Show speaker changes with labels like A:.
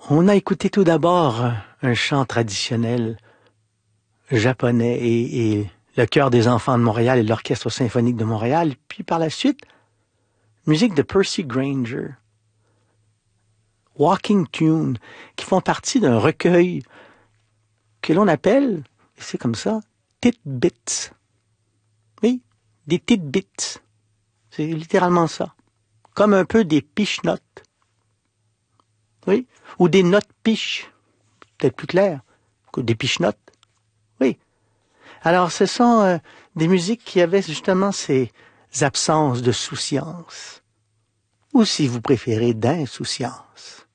A: On a écouté tout d'abord un chant traditionnel japonais et le chœur des enfants de Montréal et l'orchestre symphonique de Montréal. Puis par la suite, musique de Percy Grainger, Walking Tune, qui font partie d'un recueil que l'on appelle, c'est comme ça, Titbits. Oui, des Titbits. C'est littéralement ça. Comme un peu des piche-notes. Oui, ou des notes piches. Peut-être plus clair que des piche-notes. Oui. Alors, ce sont des musiques qui avaient justement ces absences de souciance. Ou si vous préférez, d'insouciance.